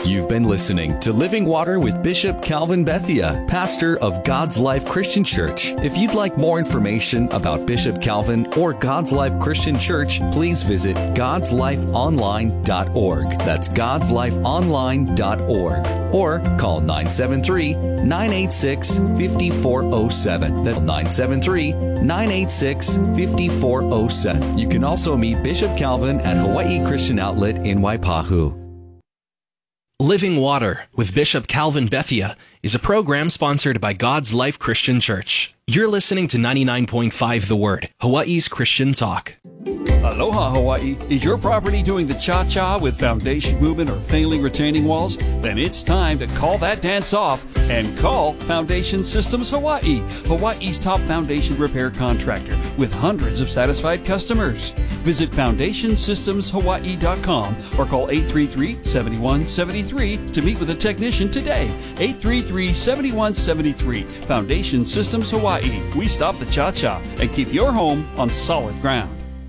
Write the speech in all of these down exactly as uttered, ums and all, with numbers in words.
You've been listening to Living Water with Bishop Calvin Bethia, pastor of God's Life Christian Church. If you'd like more information about Bishop Calvin or God's Life Christian Church, please visit gods life online dot org. That's gods life online dot org. Or call nine seven three, nine eight six, five four zero seven. That's nine seven three, nine eight six, five four zero seven. You can also meet Bishop Calvin at Hawaii Christian Outlet in Waipahu. Living Water with Bishop Calvin Bethia is a program sponsored by God's Life Christian Church. You're listening to ninety-nine point five The Word, Hawaii's Christian Talk. Aloha, Hawaii. Is your property doing the cha-cha with foundation movement or failing retaining walls? Then it's time to call that dance off and call Foundation Systems Hawaii, Hawaii's top foundation repair contractor with hundreds of satisfied customers. Visit foundation systems hawaii dot com or call eight three three, seven one seven three to meet with a technician today. eight three three, seven one seven three. Foundation Systems Hawaii. We stop the cha-cha and keep your home on solid ground.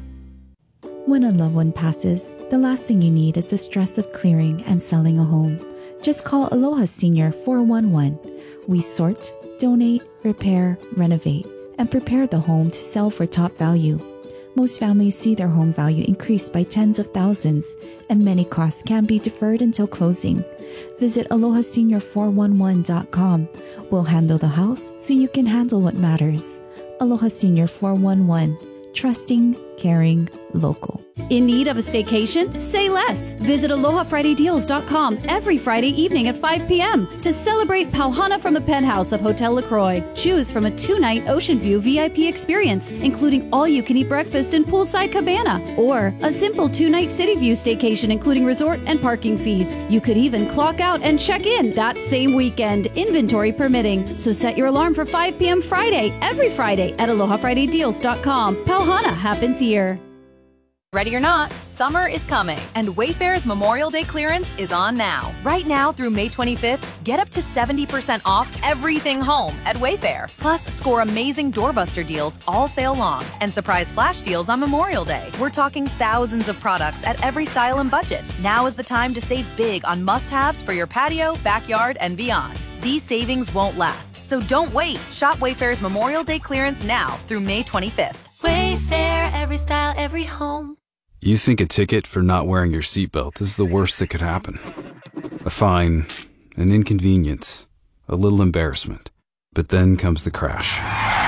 When a loved one passes, the last thing you need is the stress of clearing and selling a home. Just call Aloha Senior four one one. We sort, donate, repair, renovate, and prepare the home to sell for top value. Most families see their home value increase by tens of thousands, and many costs can be deferred until closing. Visit aloha senior four one one dot com. We'll handle the house so you can handle what matters. Aloha Senior four one one. Trusting, caring, local. In need of a staycation? Say less. Visit aloha friday deals dot com every Friday evening at five p.m. to celebrate Pauhana from the penthouse of Hotel LaCroix. Choose from a two-night Ocean View V I P experience, including all-you-can-eat breakfast and poolside cabana, or a simple two-night City View staycation, including resort and parking fees. You could even clock out and check in that same weekend, inventory permitting. So set your alarm for five p.m. Friday, every Friday at aloha friday deals dot com. Pauhana happens here. Ready or not, summer is coming, and Wayfair's Memorial Day clearance is on now. Right now through May twenty-fifth, get up to seventy percent off everything home at Wayfair. Plus, score amazing doorbuster deals all sale long and surprise flash deals on Memorial Day. We're talking thousands of products at every style and budget. Now is the time to save big on must-haves for your patio, backyard, and beyond. These savings won't last, so don't wait. Shop Wayfair's Memorial Day clearance now through May twenty-fifth. Wayfair, every style, every home. You think a ticket for not wearing your seatbelt is the worst that could happen. A fine, an inconvenience, a little embarrassment. But then comes the crash.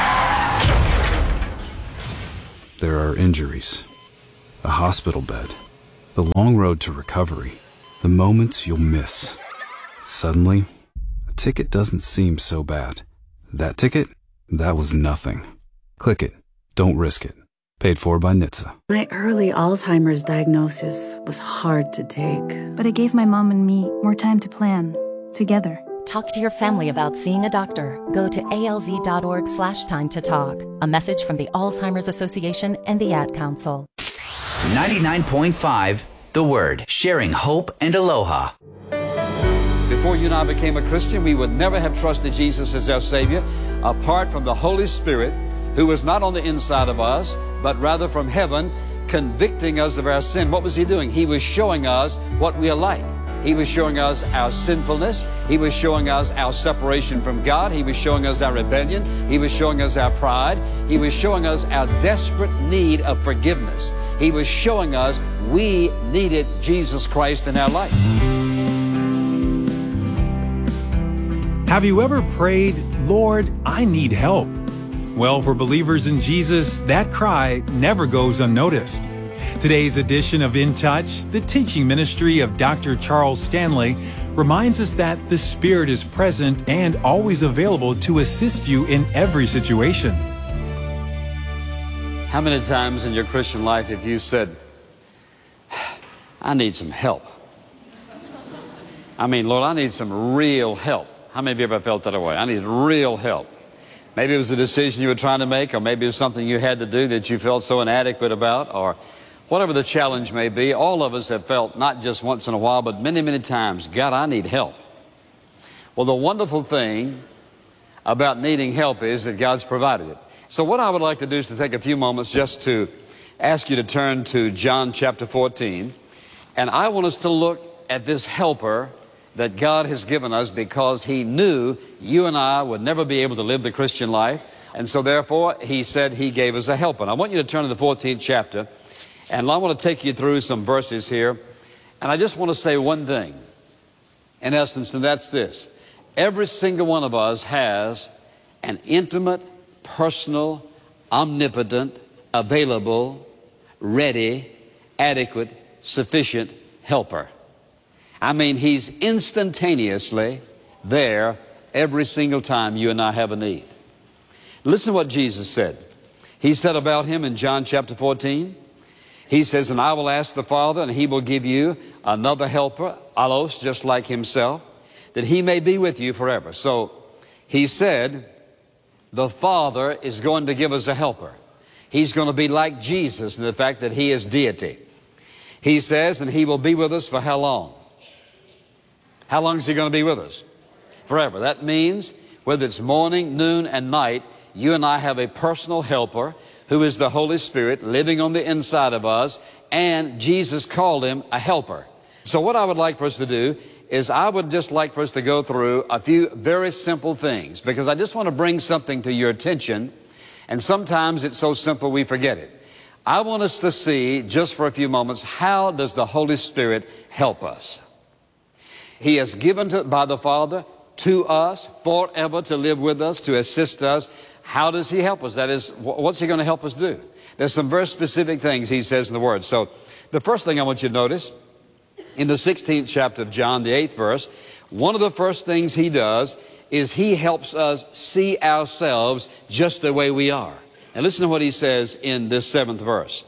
There are injuries, a hospital bed, the long road to recovery, the moments you'll miss. Suddenly, a ticket doesn't seem so bad. That ticket? That was nothing. Click it. Don't risk it. Paid for by N H T S A. My early Alzheimer's diagnosis was hard to take. But it gave my mom and me more time to plan, together. Talk to your family about seeing a doctor. Go to alz.org slash time to talk. A message from the Alzheimer's Association and the Ad Council. ninety-nine point five The Word, sharing hope and aloha. Before you and I became a Christian, we would never have trusted Jesus as our Savior apart from the Holy Spirit, who was not on the inside of us, but rather from heaven, convicting us of our sin. What was He doing? He was showing us what we are like. He was showing us our sinfulness. He was showing us our separation from God. He was showing us our rebellion. He was showing us our pride. He was showing us our desperate need of forgiveness. He was showing us we needed Jesus Christ in our life. Have you ever prayed, Lord, I need help? Well, for believers in Jesus, that cry never goes unnoticed. Today's edition of In Touch, the teaching ministry of Doctor Charles Stanley, reminds us that the Spirit is present and always available to assist you in every situation. How many times in your Christian life have you said, I need some help? I mean, Lord, I need some real help. How many of you ever felt that way? I need real help. Maybe it was a decision you were trying to make, or maybe it was something you had to do that you felt so inadequate about, or whatever the challenge may be. All of us have felt, not just once in a while, but many, many times, God, I need help. Well, the wonderful thing about needing help is that God's provided it. So what I would like to do is to take a few moments just to ask you to turn to John chapter fourteen. And I want us to look at this helper that God has given us because He knew you and I would never be able to live the Christian life. And so therefore, He said He gave us a helper. And I want you to turn to the fourteenth chapter. And I want to take you through some verses here. And I just want to say one thing, in essence, and that's this. Every single one of us has an intimate, personal, omnipotent, available, ready, adequate, sufficient helper. I mean, He's instantaneously there every single time you and I have a need. Listen to what Jesus said. He said about Him in John chapter fourteen, He says, and I will ask the Father, and He will give you another helper, allos, just like Himself, that He may be with you forever. So He said, the Father is going to give us a helper. He's going to be like Jesus in the fact that He is deity. He says, and He will be with us for how long? How long is He going to be with us? Forever. That means whether it's morning, noon, and night, you and I have a personal helper who is the Holy Spirit living on the inside of us, and Jesus called Him a helper. So what I would like for us to do is I would just like for us to go through a few very simple things, because I just want to bring something to your attention, and sometimes it's so simple we forget it. I want us to see, just for a few moments, how does the Holy Spirit help us? He has given to, by the Father to us forever to live with us, to assist us. How does He help us? That is, what's He going to help us do? There's some very specific things He says in the Word. So the first thing I want you to notice, in the sixteenth chapter of John, the eighth verse, one of the first things He does is He helps us see ourselves just the way we are. And listen to what He says in this seventh verse.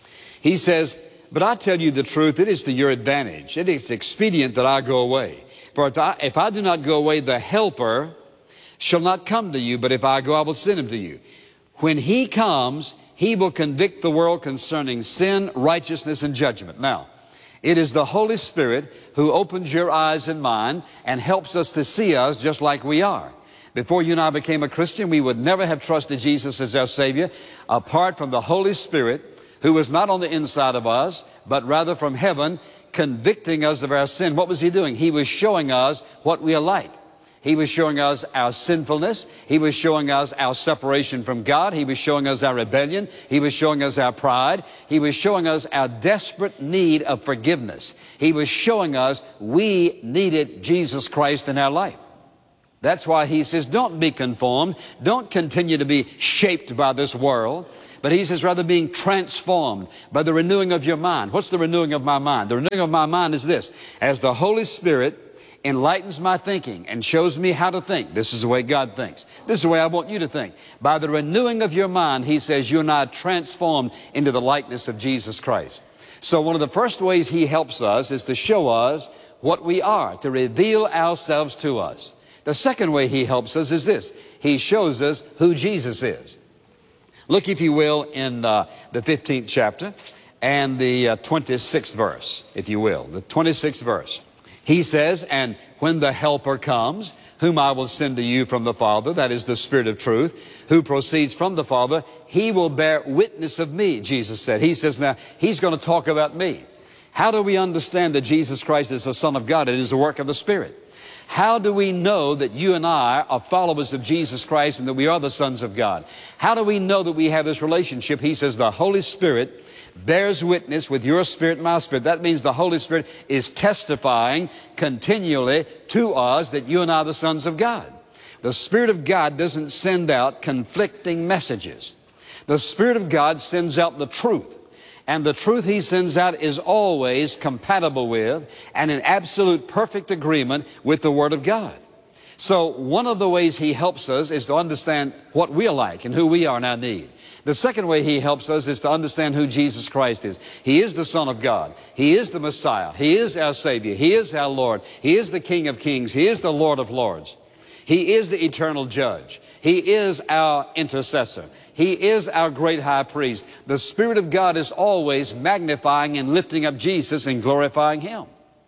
He says, but I tell you the truth, it is to your advantage. It is expedient that I go away. For if I, if I do not go away, the Helper shall not come to you, but if I go, I will send Him to you. When He comes, He will convict the world concerning sin, righteousness, and judgment. Now, it is the Holy Spirit who opens your eyes and mine and helps us to see us just like we are. Before you and I became a Christian, we would never have trusted Jesus as our Savior apart from the Holy Spirit, who was not on the inside of us, but rather from heaven, convicting us of our sin. What was He doing? He was showing us what we are like. He was showing us our sinfulness. He was showing us our separation from God. He was showing us our rebellion. He was showing us our pride. He was showing us our desperate need of forgiveness. He was showing us we needed Jesus Christ in our life. That's why He says, don't be conformed. Don't continue to be shaped by this world. But He says, rather being transformed by the renewing of your mind. What's the renewing of my mind? The renewing of my mind is this. As the Holy Spirit enlightens my thinking and shows me how to think. This is the way God thinks. This is the way I want you to think. By the renewing of your mind, He says, you and I are transformed into the likeness of Jesus Christ. So one of the first ways He helps us is to show us what we are, to reveal ourselves to us. The second way He helps us is this. He shows us who Jesus is. Look, if you will, in uh, the fifteenth chapter and the uh, twenty-sixth verse, if you will, the twenty-sixth verse. He says, and when the Helper comes, whom I will send to you from the Father, that is the Spirit of truth, who proceeds from the Father, He will bear witness of me, Jesus said. He says now, He's going to talk about me. How do we understand that Jesus Christ is the Son of God? It is the work of the Spirit. How do we know that you and I are followers of Jesus Christ and that we are the sons of God? How do we know that we have this relationship? He says the Holy Spirit bears witness with your spirit and my spirit. That means the Holy Spirit is testifying continually to us that you and I are the sons of God. The Spirit of God doesn't send out conflicting messages. The Spirit of God sends out the truth. And the truth He sends out is always compatible with and in absolute perfect agreement with the Word of God. So one of the ways He helps us is to understand what we are like and who we are in our need. The second way He helps us is to understand who Jesus Christ is. He is the Son of God. He is the Messiah. He is our Savior. He is our Lord. He is the King of Kings. He is the Lord of Lords. He is the eternal judge. He is our intercessor. He is our great high priest. The Spirit of God is always magnifying and lifting up Jesus and glorifying Him.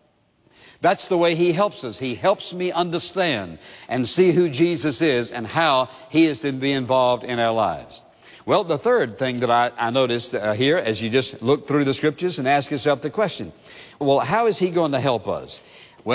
That's the way He helps us. He helps me understand and see who Jesus is and how He is to be involved in our lives. Well, the third thing that I, I noticed uh, here as you just look through the Scriptures and ask yourself the question, well, how is He going to help us? Well,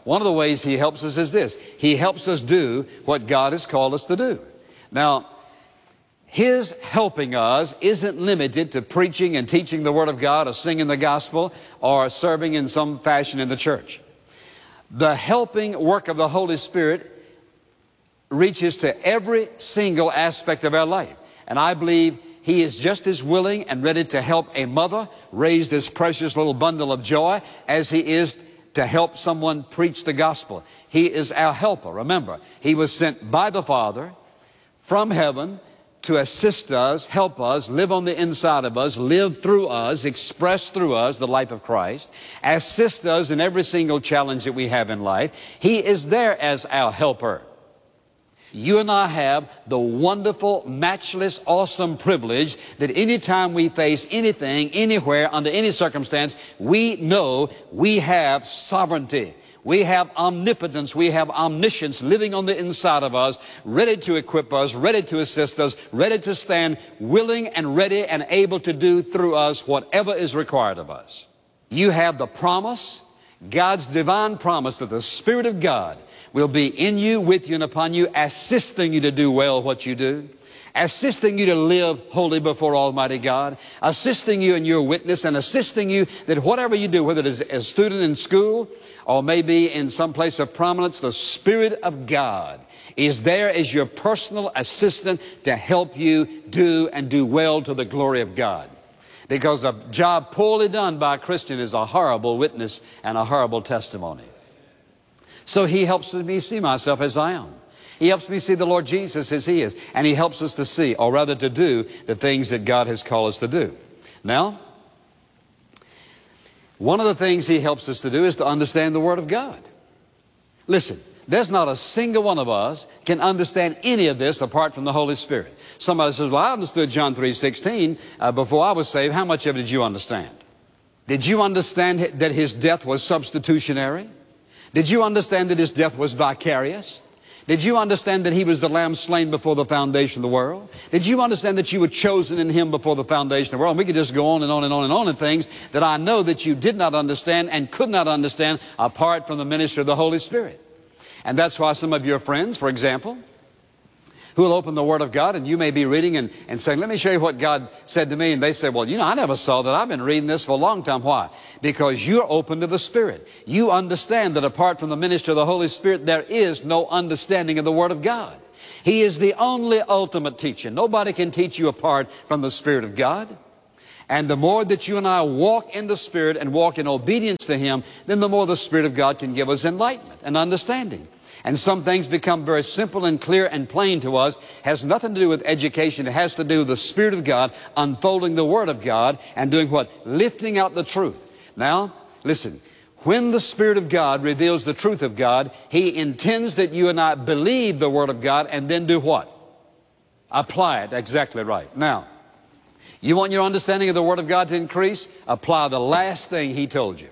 One of the ways He helps us is this. He helps us do what God has called us to do. Now, His helping us isn't limited to preaching and teaching the Word of God or singing the gospel or serving in some fashion in the church. The helping work of the Holy Spirit reaches to every single aspect of our life. And I believe He is just as willing and ready to help a mother raise this precious little bundle of joy as He is to help someone preach the gospel. He is our helper. Remember, He was sent by the Father from heaven to assist us, help us, live on the inside of us, live through us, express through us the life of Christ, assist us in every single challenge that we have in life. He is there as our helper. You and I have the wonderful, matchless, awesome privilege that anytime we face anything, anywhere, under any circumstance, we know we have sovereignty. We have omnipotence, we have omniscience living on the inside of us, ready to equip us, ready to assist us, ready to stand, willing and ready and able to do through us whatever is required of us. You have the promise, God's divine promise that the Spirit of God will be in you, with you, and upon you, assisting you to do well what you do, assisting you to live holy before Almighty God, assisting you in your witness, and assisting you that whatever you do, whether it is a student in school or maybe in some place of prominence, the Spirit of God is there as your personal assistant to help you do and do well to the glory of God. Because a job poorly done by a Christian is a horrible witness and a horrible testimony. So He helps me see myself as I am. He helps me see the Lord Jesus as He is. And He helps us to see, or rather to do, the things that God has called us to do. Now, one of the things He helps us to do is to understand the Word of God. Listen, there's not a single one of us can understand any of this apart from the Holy Spirit. Somebody says, well, I understood John three sixteen uh, before I was saved. How much of it did you understand? Did you understand that His death was substitutionary? Did you understand that His death was vicarious? Did you understand that He was the Lamb slain before the foundation of the world? Did you understand that you were chosen in Him before the foundation of the world? And we could just go on and on and on and on in things that I know that you did not understand and could not understand apart from the ministry of the Holy Spirit. And that's why some of your friends, for example, who will open the Word of God, and you may be reading and, and saying, let me show you what God said to me. And they say, well, you know, I never saw that. I've been reading this for a long time. Why? Because you're open to the Spirit. You understand that apart from the ministry of the Holy Spirit, there is no understanding of the Word of God. He is the only ultimate teacher. Nobody can teach you apart from the Spirit of God. And the more that you and I walk in the Spirit and walk in obedience to Him, then the more the Spirit of God can give us enlightenment and understanding. And some things become very simple and clear and plain to us. Has nothing to do with education. It has to do with the Spirit of God unfolding the Word of God and doing what? Lifting out the truth. Now, listen. When the Spirit of God reveals the truth of God, He intends that you and I believe the Word of God and then do what? Apply it. Exactly right. Now, you want your understanding of the Word of God to increase? Apply the last thing He told you.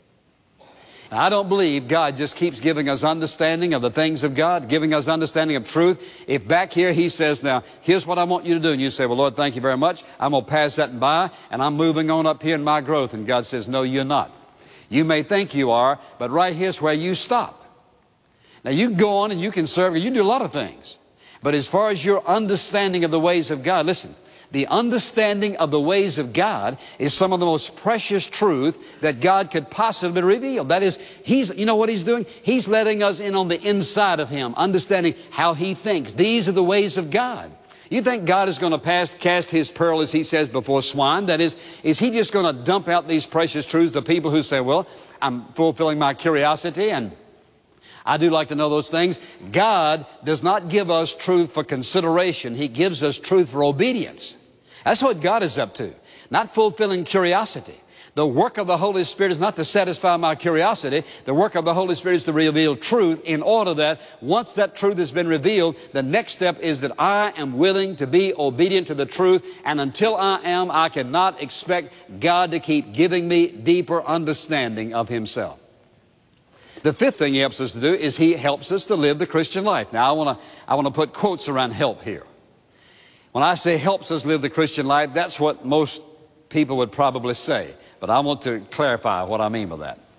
Now, I don't believe God just keeps giving us understanding of the things of God, giving us understanding of truth. If back here He says, now, here's what I want you to do. And you say, well, Lord, thank you very much. I'm going to pass that by, and I'm moving on up here in my growth. And God says, no, you're not. You may think you are, but right here's where you stop. Now, you can go on and you can serve, you can do a lot of things. But as far as your understanding of the ways of God, listen, the understanding of the ways of God is some of the most precious truth that God could possibly reveal. That is, He's, you know what He's doing? He's letting us in on the inside of Him, understanding how He thinks. These are the ways of God. You think God is going to pass, cast His pearl, as He says, before swine? That is, is He just going to dump out these precious truths to people who say, well, I'm fulfilling my curiosity and I do like to know those things. God does not give us truth for consideration. He gives us truth for obedience. That's what God is up to, not fulfilling curiosity. The work of the Holy Spirit is not to satisfy my curiosity. The work of the Holy Spirit is to reveal truth in order that once that truth has been revealed, the next step is that I am willing to be obedient to the truth. And until I am, I cannot expect God to keep giving me deeper understanding of Himself. The fifth thing He helps us to do is He helps us to live the Christian life. Now, I want to I want to put quotes around help here. When I say helps us live the Christian life, that's what most people would probably say. But I want to clarify what I mean by that.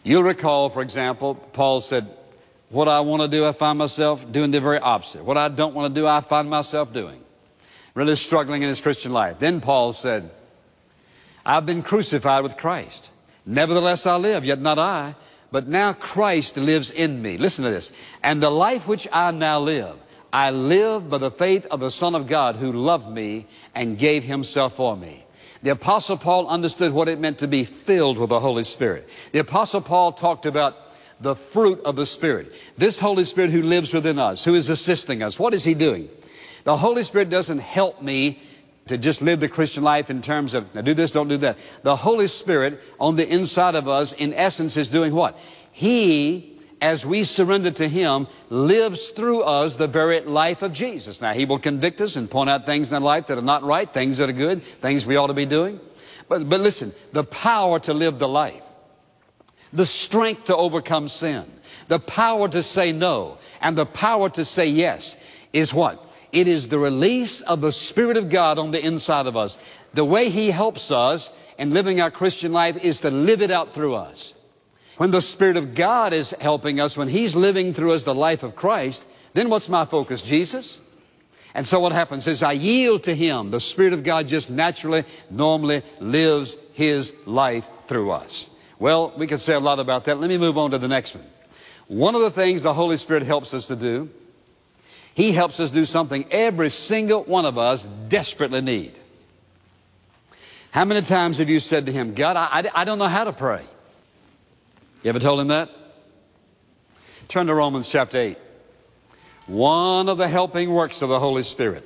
You'll recall, for example, Paul said, what I want to do, I find myself doing the very opposite. What I don't want to do, I find myself doing. Really struggling in his Christian life. Then Paul said, I've been crucified with Christ. Nevertheless I live, yet not I, but now Christ lives in me. Listen to this. And the life which I now live, I live by the faith of the Son of God who loved me and gave himself for me. The Apostle Paul understood what it meant to be filled with the Holy Spirit. The Apostle Paul talked about the fruit of the Spirit. This Holy Spirit who lives within us, who is assisting us. What is he doing? The Holy Spirit doesn't help me to just live the Christian life in terms of, now do this, don't do that. The Holy Spirit on the inside of us, in essence, is doing what? He, as we surrender to him, lives through us the very life of Jesus. Now, he will convict us and point out things in our life that are not right, things that are good, things we ought to be doing. But, but listen, the power to live the life, the strength to overcome sin, the power to say no, and the power to say yes is what? It is the release of the Spirit of God on the inside of us. The way he helps us in living our Christian life is to live it out through us. When the Spirit of God is helping us, when he's living through us the life of Christ, then what's my focus? Jesus? And so what happens is I yield to him. The Spirit of God just naturally, normally lives his life through us. Well, we could say a lot about that. Let me move on to the next one. One of the things the Holy Spirit helps us to do, he helps us do something every single one of us desperately need. How many times have you said to him, God, I, I, I don't know how to pray? You ever told him that? Turn to Romans chapter eight. One of the helping works of the Holy Spirit.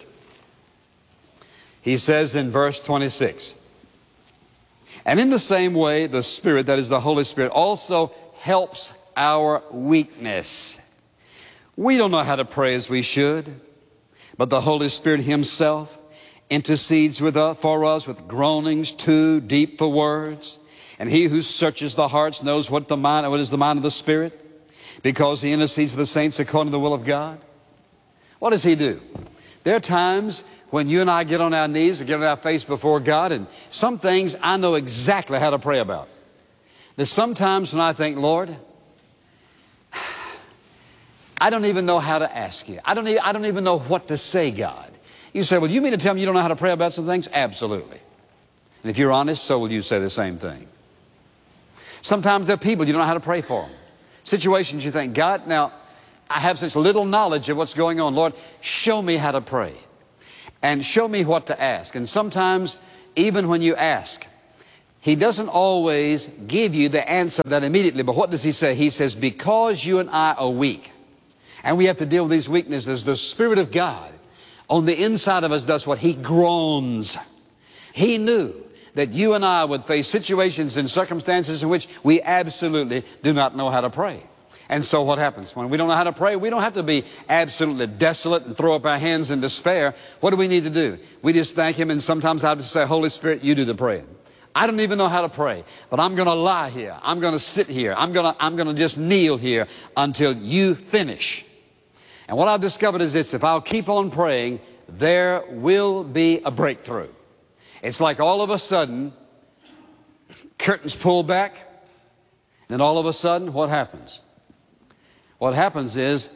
He says in verse twenty-six, and in the same way, the Spirit, that is the Holy Spirit, also helps our weakness. We don't know how to pray as we should, but the Holy Spirit himself intercedes with us, for us with groanings too deep for words. And he who searches the hearts knows what the mind, what is the mind of the Spirit, because he intercedes for the saints according to the will of God. What does he do? There are times when you and I get on our knees or get on our face before God, and some things I know exactly how to pray about. There's sometimes when I think, Lord, I don't even know how to ask you. I don't, even, I don't even know what to say, God. You say, well, you mean to tell me you don't know how to pray about some things? Absolutely. And if you're honest, so will you say the same thing. Sometimes there are people you don't know how to pray for them. Situations you think, God, now, I have such little knowledge of what's going on. Lord, show me how to pray. And show me what to ask. And sometimes, even when you ask, he doesn't always give you the answer that immediately. But what does he say? He says, because you and I are weak, and we have to deal with these weaknesses, the Spirit of God on the inside of us does what? He groans. He knew that you and I would face situations and circumstances in which we absolutely do not know how to pray. And so what happens? When we don't know how to pray, we don't have to be absolutely desolate and throw up our hands in despair. What do we need to do? We just thank him, and sometimes I have to say, Holy Spirit, you do the praying. I don't even know how to pray, but I'm going to lie here. I'm going to sit here. I'm going to, I'm going to just kneel here until you finish. And what I've discovered is this: if I'll keep on praying, there will be a breakthrough. It's like all of a sudden, curtains pull back, then all of a sudden, what happens? What happens is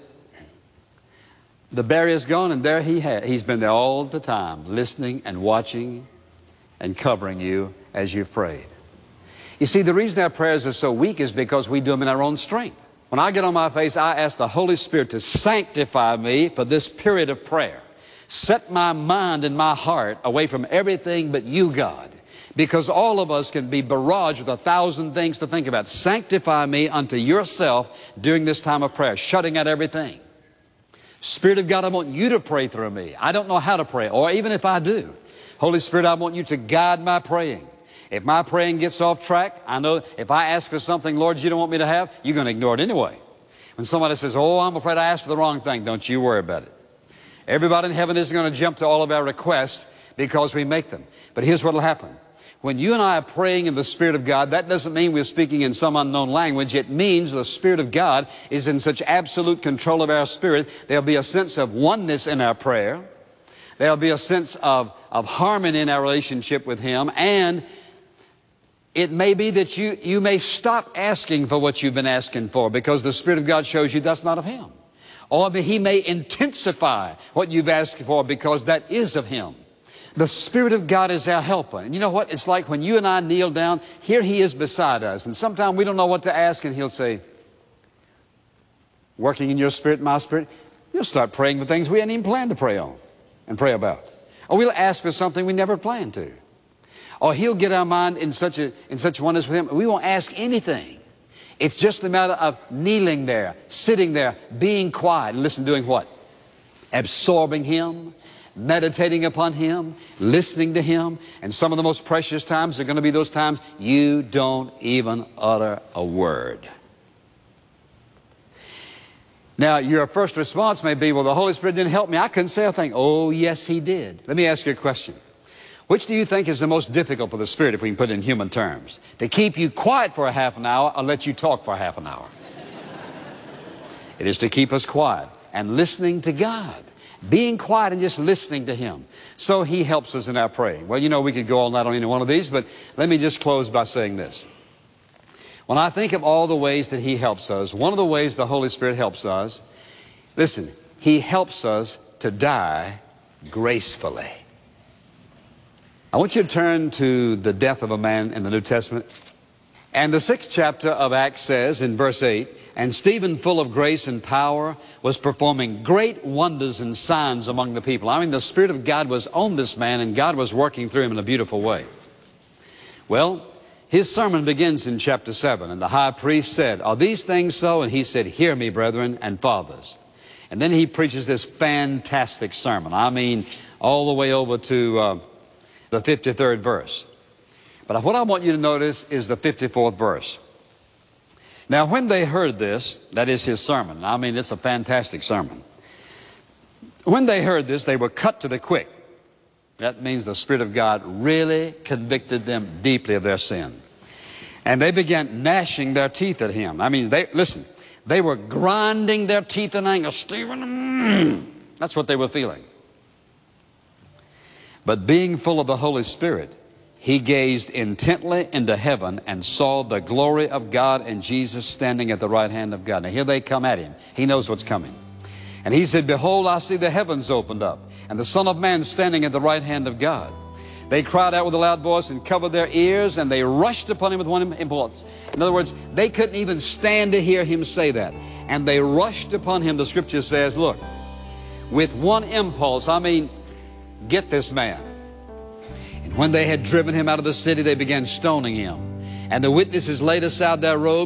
the barrier's gone, and there he has. He's been there all the time, listening and watching and covering you as you've prayed. You see, the reason our prayers are so weak is because we do them in our own strength. When I get on my face, I ask the Holy Spirit to sanctify me for this period of prayer. Set my mind and my heart away from everything but you, God. Because all of us can be barraged with a thousand things to think about. Sanctify me unto yourself during this time of prayer, shutting out everything. Spirit of God, I want you to pray through me. I don't know how to pray, or even if I do. Holy Spirit, I want you to guide my praying. If my praying gets off track, I know if I ask for something, Lord, you don't want me to have, you're going to ignore it anyway. When somebody says, oh, I'm afraid I asked for the wrong thing, don't you worry about it. Everybody in heaven isn't going to jump to all of our requests because we make them. But here's what will happen. When you and I are praying in the Spirit of God, that doesn't mean we're speaking in some unknown language. It means the Spirit of God is in such absolute control of our spirit. There'll be a sense of oneness in our prayer. There'll be a sense of, of harmony in our relationship with Him. And It may be that you, you may stop asking for what you've been asking for because the Spirit of God shows you that's not of Him. Or He may intensify what you've asked for because that is of Him. The Spirit of God is our helper. And you know what? It's like when you and I kneel down, here He is beside us. And sometimes we don't know what to ask, and He'll say, working in your spirit, my spirit, you'll start praying for things we hadn't even planned to pray on and pray about. Or we'll ask for something we never planned to. Or He'll get our mind in such a in such oneness with Him, we won't ask anything. It's just a matter of kneeling there, sitting there, being quiet, and listen, doing what? Absorbing Him, meditating upon Him, listening to Him. And some of the most precious times are going to be those times you don't even utter a word. Now, your first response may be, well, the Holy Spirit didn't help me. I couldn't say a thing. Oh, yes, He did. Let me ask you a question. Which do you think is the most difficult for the Spirit, if we can put it in human terms? To keep you quiet for a half an hour or let you talk for a half an hour? It is to keep us quiet and listening to God. Being quiet and just listening to Him. So He helps us in our praying. Well, you know, we could go all night on any one of these, but let me just close by saying this. When I think of all the ways that He helps us, one of the ways the Holy Spirit helps us, listen, He helps us to die gracefully. I want you to turn to the death of a man in the New Testament. And the sixth chapter of Acts says in verse eight, and Stephen, full of grace and power, was performing great wonders and signs among the people. I mean, the Spirit of God was on this man, and God was working through him in a beautiful way. Well, his sermon begins in chapter seven, and the high priest said, are these things so? And he said, hear me, brethren and fathers. And then he preaches this fantastic sermon. I mean, all the way over to uh, the fifty-third verse. But what I want you to notice is the fifty-fourth verse. Now, when they heard this, that is his sermon. I mean, it's a fantastic sermon. When they heard this, they were cut to the quick. That means the Spirit of God really convicted them deeply of their sin. And they began gnashing their teeth at him. I mean, they, listen, they were grinding their teeth in anger. Stephen, mm, that's what they were feeling. But being full of the Holy Spirit, he gazed intently into heaven and saw the glory of God and Jesus standing at the right hand of God. Now here they come at him. He knows what's coming. And he said, behold, I see the heavens opened up, and the Son of Man standing at the right hand of God. They cried out with a loud voice and covered their ears, and they rushed upon him with one impulse. In other words, they couldn't even stand to hear him say that. And they rushed upon him, the scripture says, look, with one impulse. I mean, get this man. And when they had driven him out of the city, they began stoning him. And the witnesses laid aside their robes